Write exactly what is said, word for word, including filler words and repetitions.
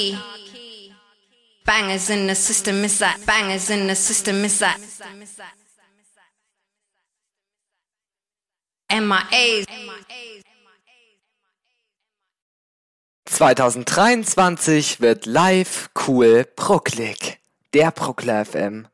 Bangers in the system, is that? Bangers in the system, is that? M I As. zwanzig dreiundzwanzig wird live cool Brucklig. Der Bruckler F M.